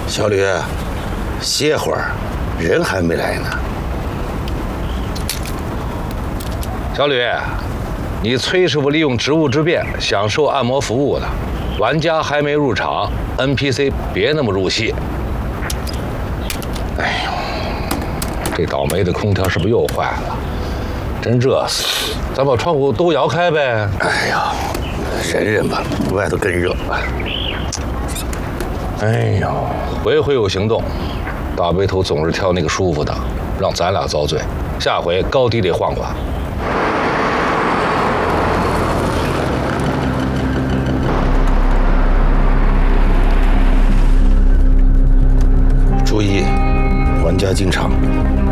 小吕，歇会儿，人还没来呢。 小吕，你崔师傅利用职务之便享受按摩服务的，玩家还没入场 ，NPC 别那么入戏。哎呦，这倒霉的空调是不是又坏了？真热死！咱把窗户都摇开呗。 哎呀，忍忍吧，外头更热。 哎呦，回回有行动，大背头总是挑那个舒服的，让咱俩遭罪。下回高低得换换。 注意，玩家进场。